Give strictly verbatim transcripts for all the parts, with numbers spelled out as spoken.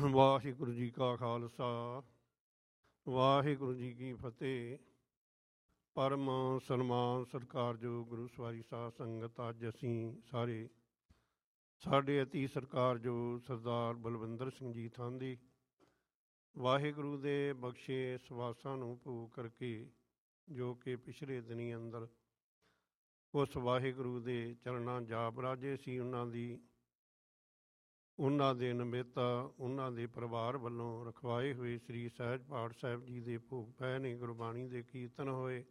ਵਾਹਿਗੁਰੂ ਜੀ ਕਾ ਖਾਲਸਾ ਵਾਹਿਗੁਰੂ ਜੀ ਕੀ ਫਤਿਹ। ਪਰਮ ਸਨਮਾਨ ਸਤਿਕਾਰਯੋਗ ਗੁਰੂ ਸਵਾਰੀ ਸਾਧ ਸੰਗਤ, ਅੱਜ ਅਸੀਂ ਸਾਰੇ ਸਾਡੇ ਅਤੀ ਸਤਿਕਾਰਯੋਗ ਸਰਦਾਰ ਬਲਵਿੰਦਰ ਸਿੰਘ ਜੀ ਥਾਂਦੀ ਵਾਹਿਗੁਰੂ ਦੇ ਬਖਸ਼ੇ ਸਵਾਸਾਂ ਨੂੰ ਭੋਗ ਕਰਕੇ, ਜੋ ਕਿ ਪਿਛਲੇ ਦਿਨੀ ਅੰਦਰ ਉਸ ਵਾਹਿਗੁਰੂ ਦੇ ਚਰਨਾਂ ਜਾ ਬਰਾਜੇ ਸੀ, ਉਹਨਾਂ ਦੀ ਉਹਨਾਂ ਦੇ ਨਮਿੱਤਾ ਉਹਨਾਂ ਦੇ ਪਰਿਵਾਰ ਵੱਲੋਂ ਰਖਵਾਏ ਹੋਏ ਸ੍ਰੀ ਸਹਿਜ ਪਾਠ ਸਾਹਿਬ ਜੀ ਦੇ ਭੋਗ ਪਏ ਨੇ। ਗੁਰਬਾਣੀ ਦੇ ਕੀਰਤਨ ਹੋਏ,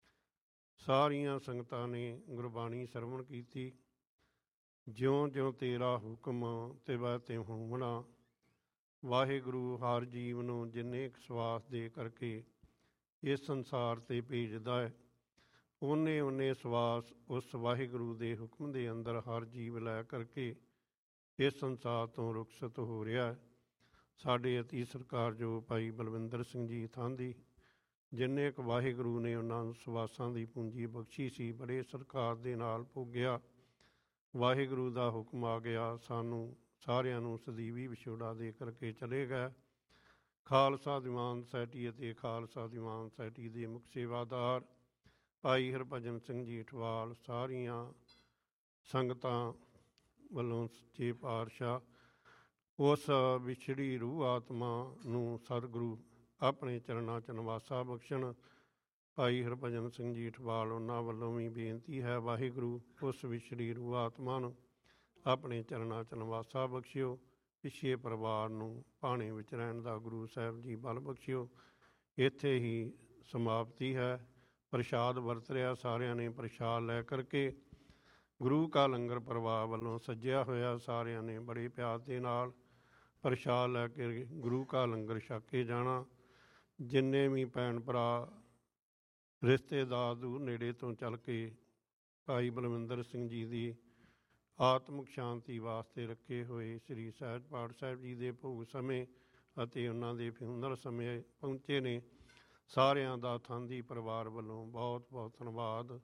ਸਾਰੀਆਂ ਸੰਗਤਾਂ ਨੇ ਗੁਰਬਾਣੀ ਸਰਵਣ ਕੀਤੀ। ਜਿਉਂ ਜਿਉਂ ਤੇਰਾ ਹੁਕਮ ਤਿਵੈ ਤਿਉ ਹੋਵਣਾ। ਵਾਹਿਗੁਰੂ ਹਰ ਜੀਵ ਨੂੰ ਜਿੰਨੇ ਕੁ ਸਵਾਸ ਦੇ ਕਰਕੇ ਇਸ ਸੰਸਾਰ 'ਤੇ ਭੇਜਦਾ ਹੈ, ਓਨੇ ਓਨੇ ਸਵਾਸ ਉਸ ਵਾਹਿਗੁਰੂ ਦੇ ਹੁਕਮ ਦੇ ਅੰਦਰ ਹਰ ਜੀਵ ਲੈ ਕਰਕੇ ਇਸ ਸੰਸਾਰ ਤੋਂ ਰੁਖਸਤ ਹੋ ਰਿਹਾ। ਸਾਡੇ ਅਤੀ ਸਤਿਕਾਰਯੋਗ ਭਾਈ ਬਲਵਿੰਦਰ ਸਿੰਘ ਜੀ ਥਾਂਦੀ, ਜਿੰਨੇ ਕੁ ਵਾਹਿਗੁਰੂ ਨੇ ਉਹਨਾਂ ਨੂੰ ਸਵਾਸਾਂ ਦੀ ਪੂੰਜੀ ਬਖਸ਼ੀ ਸੀ, ਬੜੇ ਸਤਿਕਾਰ ਦੇ ਨਾਲ ਭੋਗਿਆ। ਵਾਹਿਗੁਰੂ ਦਾ ਹੁਕਮ ਆ ਗਿਆ, ਸਾਨੂੰ ਸਾਰਿਆਂ ਨੂੰ ਸਦੀਵੀ ਵਿਛੋੜਾ ਦੇ ਕਰਕੇ ਚਲੇ ਗਏ। ਖਾਲਸਾ ਦੀਵਾਨ ਸੋਸਾਇਟੀ ਅਤੇ ਖਾਲਸਾ ਦੀਵਾਨ ਸੋਸਾਇਟੀ ਦੇ ਮੁੱਖ ਸੇਵਾਦਾਰ ਭਾਈ ਹਰਭਜਨ ਸਿੰਘ ਜੀ ਅਠਵਾਲ, ਸਾਰੀਆਂ ਸੰਗਤਾਂ ਵੱਲੋਂ ਸੱਚੇ ਪਾਤਸ਼ਾਹ ਉਸ ਵਿਛੜੀ ਰੂਹ ਆਤਮਾ ਨੂੰ ਸਤਿਗੁਰੂ ਆਪਣੇ ਚਰਨਾਂ 'ਚ ਨਿਵਾਸਾ ਬਖਸ਼ਣ। ਭਾਈ ਹਰਭਜਨ ਸਿੰਘ ਜੀ ਅਠਵਾਲ, ਉਹਨਾਂ ਵੱਲੋਂ ਵੀ ਬੇਨਤੀ ਹੈ, ਵਾਹਿਗੁਰੂ ਉਸ ਵਿਛੜੀ ਰੂਹ ਆਤਮਾ ਨੂੰ ਆਪਣੇ ਚਰਨਾਂ 'ਚ ਨਿਵਾਸਾ ਬਖਸ਼ਿਓ। ਪਿੱਛੇ ਪਰਿਵਾਰ ਨੂੰ ਭਾਣੇ ਵਿੱਚ ਰਹਿਣ ਦਾ ਗੁਰੂ ਸਾਹਿਬ ਜੀ ਬਲ ਬਖਸ਼ਿਓ। ਇੱਥੇ ਹੀ ਸਮਾਪਤੀ ਹੈ। ਪ੍ਰਸ਼ਾਦ ਵਰਤ ਰਿਹਾ, ਸਾਰਿਆਂ ਨੇ ਪ੍ਰਸ਼ਾਦ ਲੈ ਕਰਕੇ ਗੁਰੂ ਕਾ ਲੰਗਰ ਪਰਿਵਾਰ ਵੱਲੋਂ ਸੱਜਿਆ ਹੋਇਆ, ਸਾਰਿਆਂ ਨੇ ਬੜੇ ਪਿਆਰ ਦੇ ਨਾਲ ਪ੍ਰਸ਼ਾਦ ਲੈ ਕੇ ਗੁਰੂ ਕਾ ਲੰਗਰ ਛਕ ਕੇ ਜਾਣਾ। ਜਿੰਨੇ ਵੀ ਭੈਣ ਭਰਾ ਰਿਸ਼ਤੇਦਾਰ ਦੂਰ ਨੇੜੇ ਤੋਂ ਚੱਲ ਕੇ ਭਾਈ ਬਲਵਿੰਦਰ ਸਿੰਘ ਜੀ ਦੀ ਆਤਮਿਕ ਸ਼ਾਂਤੀ ਵਾਸਤੇ ਰੱਖੇ ਹੋਏ ਸ੍ਰੀ ਸਹਿਜ ਪਾਠ ਸਾਹਿਬ ਜੀ ਦੇ ਭੋਗ ਸਮੇਂ ਅਤੇ ਉਹਨਾਂ ਦੇ ਫਿਊਨਰਲ ਸਮੇਂ ਪਹੁੰਚੇ ਨੇ, ਸਾਰਿਆਂ ਦਾ ਥਾਂਦੀ ਪਰਿਵਾਰ ਵੱਲੋਂ ਬਹੁਤ ਬਹੁਤ ਧੰਨਵਾਦ।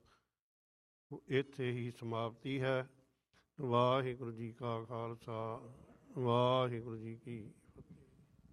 ਇੱਥੇ ਹੀ ਸਮਾਪਤੀ ਹੈ। ਵਾਹਿਗੁਰੂ ਜੀ ਕਾ ਖਾਲਸਾ ਵਾਹਿਗੁਰੂ ਜੀ ਕੀ